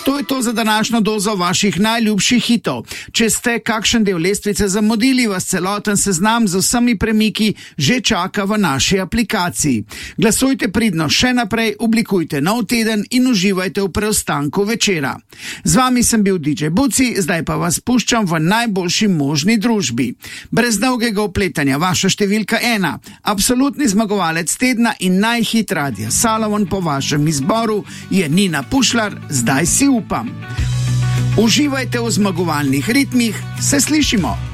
To je to za današnjo dozo vaših najljubših hitov. Če ste kakšen del lestvice zamudili, vas celoten seznam z vsemi premiki že čaka v naši aplikaciji. Glasujte pridno še naprej, oblikujte nov teden in uživajte v preostanku večera. Z vami sem bil DJ Buci, zdaj pa vas puščam v najboljši možni družbi. Brez dolgega opletanja, vaša številka 1, absolutni zmagovalec tedna in najhit Radia Salomon po vašem izboru je Nina Pušlar, Zdaj si upam. Uživajte v zmagovalnih ritmih, se slišimo.